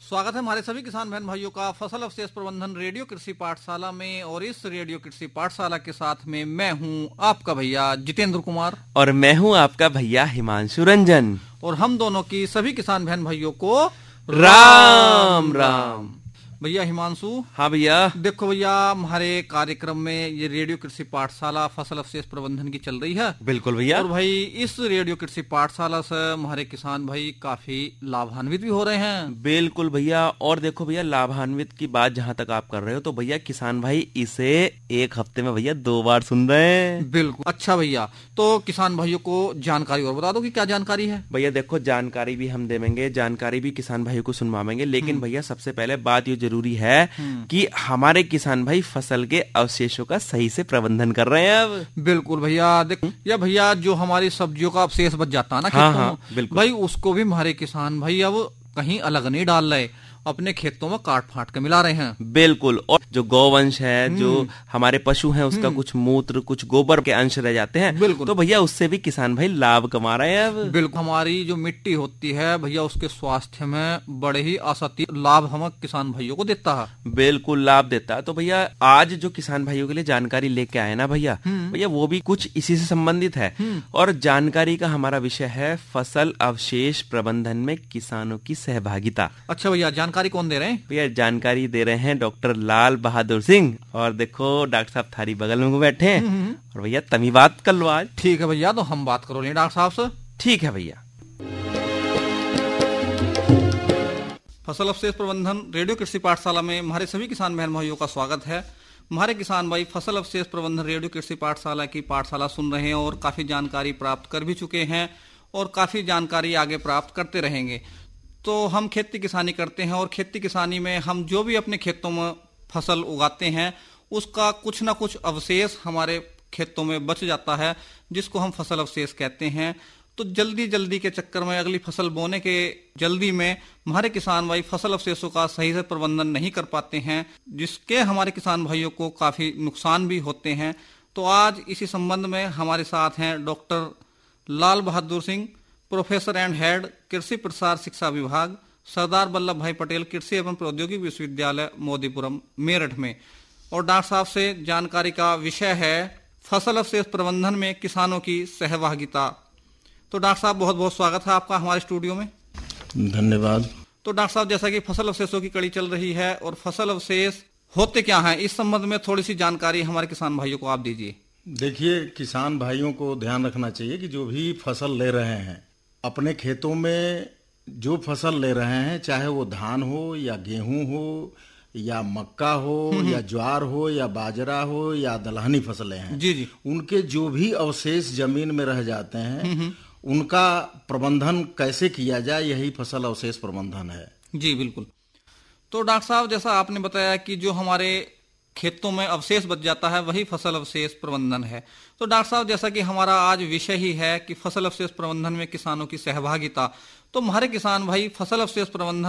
स्वागत है हमारे सभी किसान बहन भाइयों का फसल अवशेष प्रबंधन रेडियो कृषि पाठशाला में। और इस रेडियो कृषि पाठशाला के साथ में मैं हूं आपका भैया जितेंद्र कुमार और मैं हूं आपका भैया हिमांशु रंजन। और हम दोनों की सभी किसान बहन भाइयों को राम राम। भैया हिमांशु। हाँ भैया। देखो भैया, हमारे कार्यक्रम में ये रेडियो कृषि पाठशाला फसल अवशेष प्रबंधन की चल रही है। बिल्कुल भैया। और भाई इस रेडियो कृषि पाठशाला से हमारे किसान भाई काफी लाभान्वित भी हो रहे हैं। बिल्कुल भैया। और देखो भैया, लाभान्वित की बात जहाँ तक आप कर रहे हो तो भैया किसान भाई इसे एक हफ्ते में भैया 2 बार सुन रहे हैं। बिल्कुल। अच्छा भैया, तो किसान भाइयों को जानकारी और बता दो कि क्या जानकारी है। भैया देखो, जानकारी भी हम देंगे, जानकारी भी किसान भाइयों को सुनवाएंगे, लेकिन भैया सबसे पहले बात ये जरूरी है कि हमारे किसान भाई फसल के अवशेषों का सही से प्रबंधन कर रहे हैं अब। बिल्कुल भैया। देख या भैया, जो हमारी सब्जियों का अवशेष बच जाता है ना खेतों में, बिल्कुल भाई उसको भी हमारे किसान भाई अब कहीं अलग नहीं डाल रहे, अपने खेतों में काट फाट के मिला रहे हैं। बिल्कुल। और जो गौवंश है, जो हमारे पशु हैं, उसका कुछ मूत्र, कुछ गोबर के अंश रह जाते हैं, बिल्कुल, तो भैया उससे भी किसान भाई लाभ कमा रहे हैं अब। बिल्कुल। हमारी जो मिट्टी होती है भैया, उसके स्वास्थ्य में बड़े ही आसाती लाभ हम किसान भाइयों को देता है। बिल्कुल लाभ देता है। तो भैया आज जो किसान भाइयों के लिए जानकारी लेके आए ना भैया, भैया वो भी कुछ इसी से संबंधित है। और जानकारी का हमारा विषय है फसल अवशेष प्रबंधन में किसानों की सहभागिता। अच्छा भैया, जानकारी कौन दे रहे हैं? भैया जानकारी दे रहे हैं डॉक्टर लाल बहादुर सिंह। और देखो डॉक्टर साहब थारी बगल में बैठे हैं। और भैया तमी बात कर लो आज। ठीक है भैया, तो हम बात करो नहीं डॉक्टर साहब से। ठीक है भैया। फसल अवशेष प्रबंधन रेडियो कृषि पाठशाला में हमारे सभी किसान बहन भाइयों का स्वागत है। हमारे किसान भाई फसल अवशेष प्रबंधन रेडियो कृषि पाठशाला की पाठशाला सुन रहे हैं और काफी जानकारी प्राप्त कर भी चुके हैं और काफी जानकारी आगे प्राप्त करते रहेंगे। तो हम खेती किसानी करते हैं और खेती किसानी में हम जो भी अपने खेतों में फसल उगाते हैं उसका कुछ ना कुछ अवशेष हमारे खेतों में बच जाता है, जिसको हम फसल अवशेष कहते हैं। तो जल्दी के चक्कर में, अगली फसल बोने के जल्दी में हमारे किसान भाई फसल अवशेषों का सही से प्रबंधन नहीं कर पाते हैं, जिसके हमारे किसान भाइयों को काफी नुकसान भी होते हैं। तो आज इसी संबंध में हमारे साथ हैं doctor Lal Bahadur Singh, professor and head कृषि प्रसार शिक्षा विभाग, सरदार वल्लभ भाई पटेल कृषि एवं प्रौद्योगिकी विश्वविद्यालय मोदीपुरम मेरठ में। और डॉक्टर साहब से जानकारी का विषय है फसल अवशेष प्रबंधन में किसानों की सहभागिता। तो डॉक्टर साहब बहुत बहुत स्वागत है आपका हमारे स्टूडियो में। धन्यवाद। तो डॉक्टर साहब, जैसा कि फसल अवशेषों की कड़ी चल रही है और फसल अवशेष होते क्या हैं, इस संबंध में थोड़ी सी जानकारी हमारे किसान भाइयों को आप दीजिए। देखिए, किसान भाइयों को ध्यान रखना चाहिए कि जो भी फसल ले रहे हैं अपने खेतों में, जो फसल ले रहे हैं, चाहे वो धान हो या गेहूं हो या मक्का हो या ज्वार हो या बाजरा हो या दलहनी फसलें हैं, जी, उनके जो भी अवशेष जमीन में रह जाते हैं उनका प्रबंधन कैसे किया जाए, यही फसल अवशेष प्रबंधन है। जी बिल्कुल। तो डॉक्टर साहब, जैसा आपने बताया कि जो हमारे खेतों में अवशेष बच जाता है वही फसल अवशेष प्रबंधन है। तो डॉक्टर साहब, जैसा कि हमारा आज विषय ही है कि फसल अवशेष प्रबंधन में किसानों की सहभागिता, तो हमारे किसान भाई फसल अवशेष प्रबंधन